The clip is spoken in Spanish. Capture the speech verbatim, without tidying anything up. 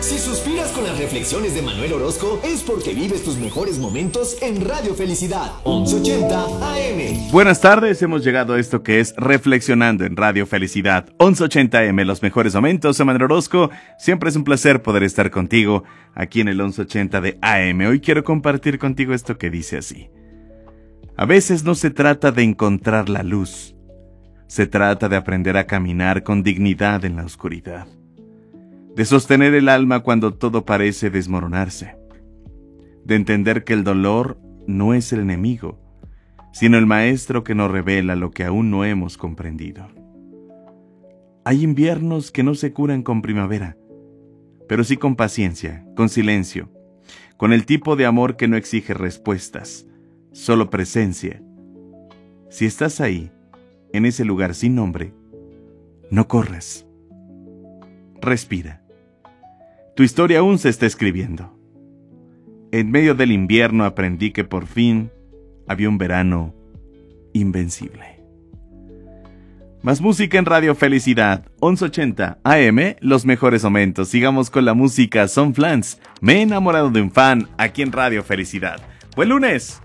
Si suspiras con las reflexiones de Manuel Orozco, es porque vives tus mejores momentos en Radio Felicidad, once ochenta A M. Buenas tardes, hemos llegado a esto que es Reflexionando en Radio Felicidad, once ochenta A M, los mejores momentos. Soy Manuel Orozco, siempre es un placer poder estar contigo aquí en el once ochenta de A M. Hoy quiero compartir contigo esto que dice así. A veces no se trata de encontrar la luz, se trata de aprender a caminar con dignidad en la oscuridad, de sostener el alma cuando todo parece desmoronarse, de entender que el dolor no es el enemigo, sino el maestro que nos revela lo que aún no hemos comprendido. Hay inviernos que no se curan con primavera, pero sí con paciencia, con silencio, con el tipo de amor que no exige respuestas, solo presencia. Si estás ahí, en ese lugar sin nombre, no corras. Respira. Tu historia aún se está escribiendo. En medio del invierno aprendí que por fin había un verano invencible. Más música en Radio Felicidad, once ochenta A M, los mejores momentos. Sigamos con la música. Son Flans, me he enamorado de un fan, aquí en Radio Felicidad. Buen lunes.